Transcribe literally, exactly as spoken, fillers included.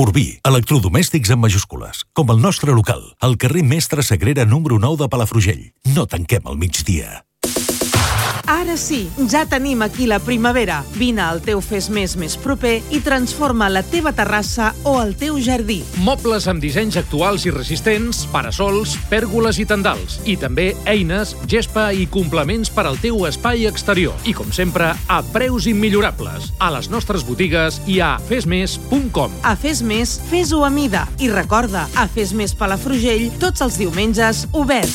Corbí, electrodomèstics en majúscules, com el nostre local, al carrer Mestre Sagrera número nou de Palafrugell. No tanquem al migdia. Ara sí, ja tenim aquí la primavera. Vine al teu Fes Més més proper i transforma la teva terrassa o el teu jardí. Mobles amb dissenys actuals i resistents, parasols, pèrgoles i tendals. I també eines, gespa i complements per al teu espai exterior. I com sempre, a preus immillorables. A les nostres botigues i a fes més punt com. A Fes Més, fes-ho a mida. I recorda, a Fes Més Palafrugell, tots els diumenges, obert.